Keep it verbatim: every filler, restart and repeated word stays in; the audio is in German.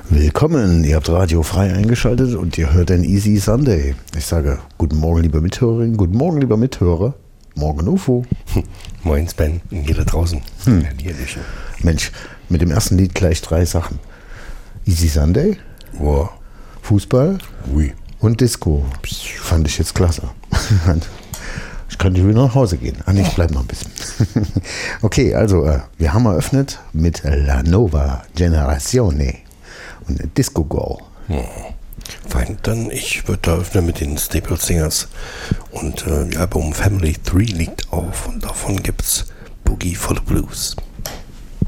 Willkommen, ihr habt Radio frei eingeschaltet und ihr hört den Easy Sunday. Ich sage guten Morgen, liebe Mithörerin, guten Morgen, lieber Mithörer. Morgen, U F O. Moin, Sven, hier da draußen. Hm. Mensch, mit dem ersten Lied gleich drei Sachen. Easy Sunday, wow. Fußball oui. und Disco. Fand ich jetzt klasse. Ich kann wieder nach Hause gehen. Ah, nee, ich bleib noch ein bisschen. Okay, also, äh, wir haben eröffnet mit La Nova Generazione und Disco Go. Hm. Fein, dann ich würde da öffnen mit den Staple Singers und äh, das Album Family drei liegt auf und davon gibt's Boogie for the Blues.